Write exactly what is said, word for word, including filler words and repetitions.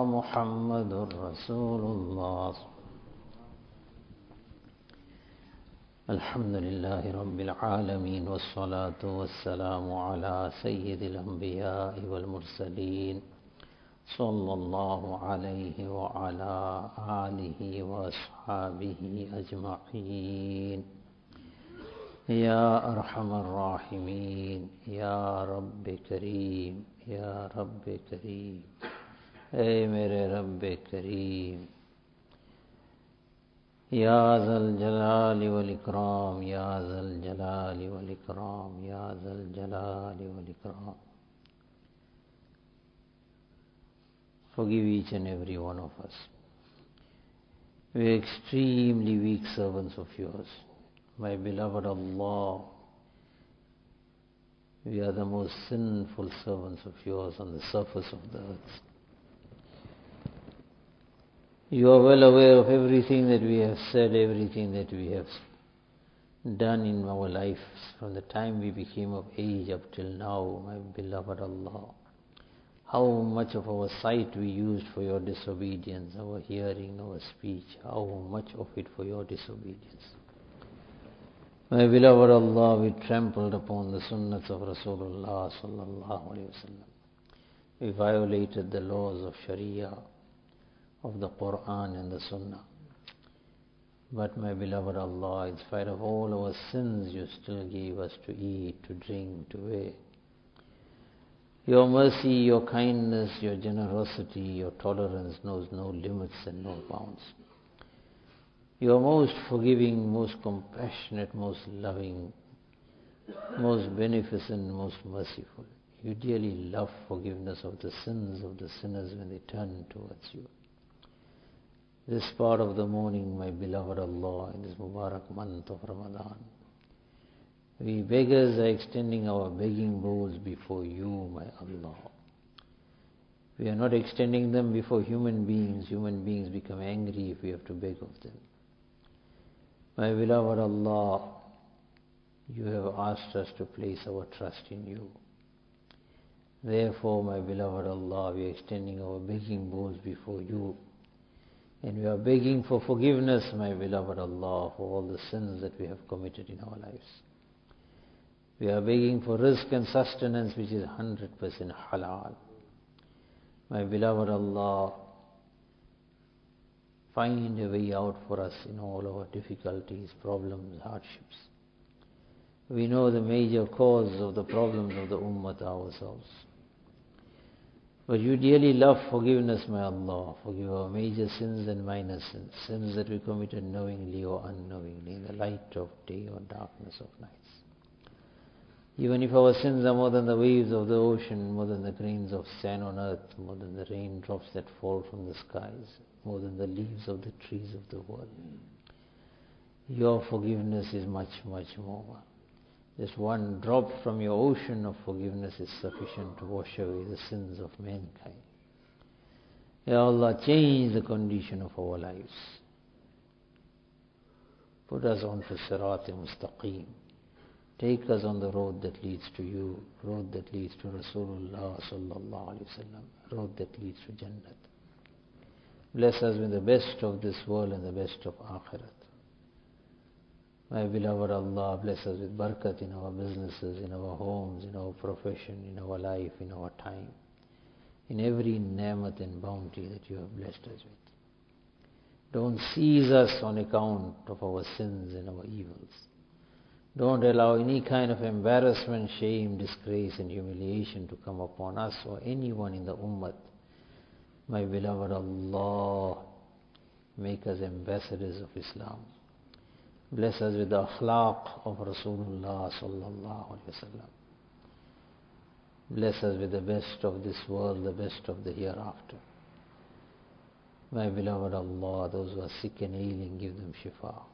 محمد رسول الله. الحمد لله رب العالمين، والصلاة والسلام على سيد الأنبياء والمرسلين صلى الله عليه وعلى آله وأصحابه أجمعين. يا أرحم الراحمين، يا رب کریم، یا رب کریم، اے میرے رب کریم، یا ذا الجلال والاکرام، یا ذا الجلال والاکرام، یا ذا الجلال والاکرام. Forgive each and every one of us. We are extremely weak servants of yours. My beloved Allah, we are the most sinful servants of yours on the surface of the earth. You are well aware of everything that we have said, everything that we have done in our lives from the time we became of age up till now, my beloved Allah. How much of our sight we used for your disobedience, our hearing, our speech, how much of it for your disobedience. My beloved Allah, we trampled upon the sunnahs of Rasulullah sallallahu alayhi wa sallam. We violated the laws of Sharia, of the Quran and the Sunnah. But my beloved Allah, in spite of all our sins, you still gave us to eat, to drink, to wear. Your mercy, your kindness, your generosity, your tolerance knows no limits and no bounds. You are most forgiving, most compassionate, most loving, most beneficent, most merciful. You dearly love forgiveness of the sins of the sinners when they turn towards you. This part of the morning, my beloved Allah, in this Mubarak month of Ramadan, we beggars are extending our begging bowls before you, my Allah. We are not extending them before human beings. Human beings become angry if we have to beg of them. My beloved Allah, you have asked us to place our trust in you. Therefore, my beloved Allah, we are extending our begging bowls before you. And we are begging for forgiveness, my beloved Allah, for all the sins that we have committed in our lives. We are begging for rizq and sustenance which is one hundred percent halal. My beloved Allah, find a way out for us in all our difficulties, problems, hardships. We know the major cause of the problems of the ummah ourselves. But you dearly love forgiveness, my Allah. Forgive our major sins and minor sins, sins that we committed knowingly or unknowingly, in the light of day or darkness of nights. Even if our sins are more than the waves of the ocean, more than the grains of sand on earth, more than the raindrops that fall from the skies, more than the leaves of the trees of the world, your forgiveness is much, much more. Just one drop from your ocean of forgiveness is sufficient to wash away the sins of mankind. Ya Allah, change the condition of our lives. Put us onto Sirat al-Mustaqim. Take us on the road that leads to you, road that leads to Rasulullah sallallahu alayhi wa sallam, road that leads to Jannat. Bless us with the best of this world and the best of Akhirat. My beloved Allah, bless us with barakat in our businesses, in our homes, in our profession, in our life, in our time, in every ni'mat and bounty that you have blessed us with. Don't seize us on account of our sins and our evils. Don't allow any kind of embarrassment, shame, disgrace and humiliation to come upon us or anyone in the ummah. My beloved Allah, make us ambassadors of Islam. Bless us with the akhlaq of Rasulullah sallallahu alaihi wasallam. Bless us with the best of this world, the best of the hereafter. My beloved Allah, those who are sick and ailing, give them shifa.